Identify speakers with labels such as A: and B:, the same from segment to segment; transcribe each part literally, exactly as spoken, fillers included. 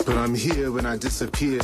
A: But I'm here when I disappear.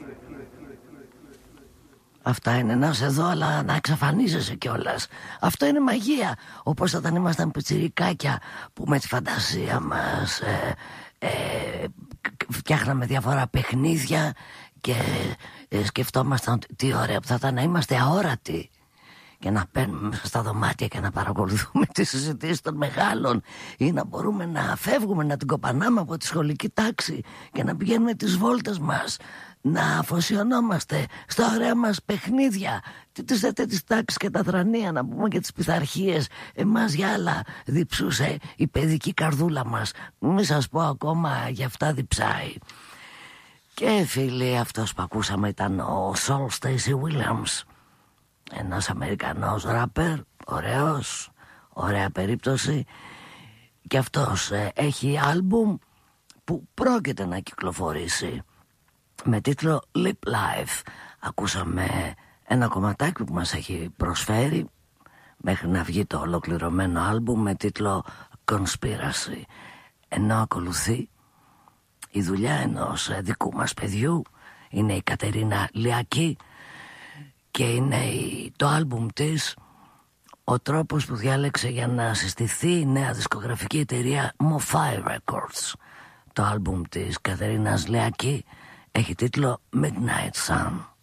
B: Αυτά είναι, να είσαι εδώ αλλά να εξαφανίζεσαι κιόλας. Αυτό είναι μαγεία. Όπως όταν ήμασταν πιτσιρικάκια που με τη φαντασία μας ε, ε, φτιάχναμε διάφορα παιχνίδια και ε, σκεφτόμασταν ότι τι ωραία που θα ήταν να είμαστε αόρατοι και να μπαίνουμε μέσα στα δωμάτια και να παρακολουθούμε τις συζητήσεις των μεγάλων, ή να μπορούμε να φεύγουμε, να την κοπανάμε από τη σχολική τάξη και να πηγαίνουμε τις βόλτες μας, να αφοσιωνόμαστε στα ωραία μας παιχνίδια, τις τέτοιες τάξεις και τα θρανία, να πούμε και τις πειθαρχίες. Εμάς για άλλα διψούσε η παιδική καρδούλα μας. Μη σας πω ακόμα για αυτά διψάει. Και φίλοι, αυτός που ακούσαμε ήταν ο Soul Stacey Williams, ένας Αμερικανός ράπερ, ωραίος, ωραία περίπτωση. Και αυτός ε, έχει άλμπουμ που πρόκειται να κυκλοφορήσει με τίτλο Lip Life. Ακούσαμε ένα κομματάκι που μας έχει προσφέρει μέχρι να βγει το ολοκληρωμένο άλμπουμ με τίτλο Conspiracy. Ενώ ακολουθεί η δουλειά ενός δικού μας παιδιού, είναι η Κατερίνα Λιακή, και είναι το άλμπουμ της ο τρόπος που διάλεξε για να συστηθεί η νέα δισκογραφική εταιρεία Mofai Records. Το άλμπουμ της Κατερίνας Λιακή έχει τίτλο Midnight Sun.